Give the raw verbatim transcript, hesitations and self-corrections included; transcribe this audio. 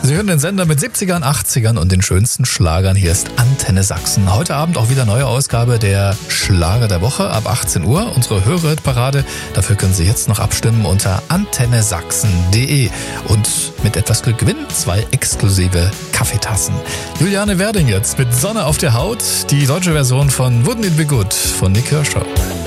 Sie hören den Sender mit siebzigern, achtzigern und den schönsten Schlagern. Hier ist Antenne Sachsen. Heute Abend auch wieder neue Ausgabe der Schlager der Woche ab achtzehn Uhr. Unsere Hörerparade. Dafür können Sie jetzt noch abstimmen unter antenne sachsen punkt de. Und mit etwas Glück gewinnen zwei exklusive Kaffeetassen. Juliane Werding jetzt mit Sonne auf der Haut. Die deutsche Version von Wouldn't It Be Good von Nick Kershaw.